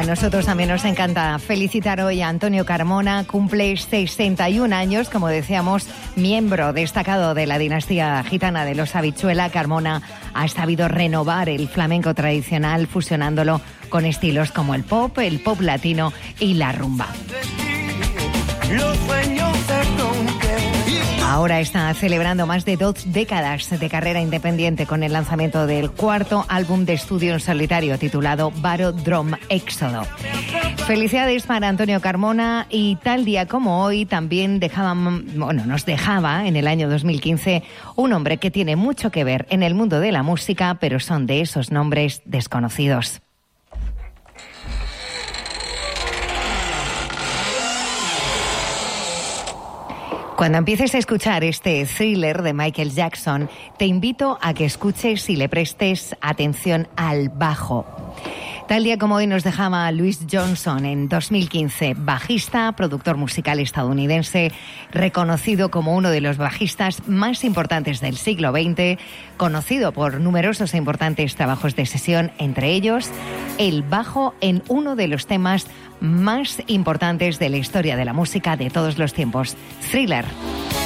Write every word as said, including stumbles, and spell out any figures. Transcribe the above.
A nosotros también nos encanta felicitar hoy a Antonio Carmona, cumple sesenta y un años, como decíamos, miembro destacado de la dinastía gitana de los Habichuela. Carmona ha sabido renovar el flamenco tradicional fusionándolo con estilos como el pop, el pop latino y la rumba. Ahora está celebrando más de dos décadas de carrera independiente con el lanzamiento del cuarto álbum de estudio en solitario titulado Baro Drum Éxodo. Felicidades para Antonio Carmona, y tal día como hoy también dejaban, bueno, nos dejaba en el año dos mil quince un hombre que tiene mucho que ver en el mundo de la música, pero son de esos nombres desconocidos. Cuando empieces a escuchar este Thriller de Michael Jackson, te invito a que escuches y le prestes atención al bajo. Tal día como hoy nos dejaba Louis Johnson en dos mil quince, bajista, productor musical estadounidense, reconocido como uno de los bajistas más importantes del siglo veinte, conocido por numerosos e importantes trabajos de sesión, entre ellos el bajo en uno de los temas más importantes de la historia de la música de todos los tiempos, Thriller.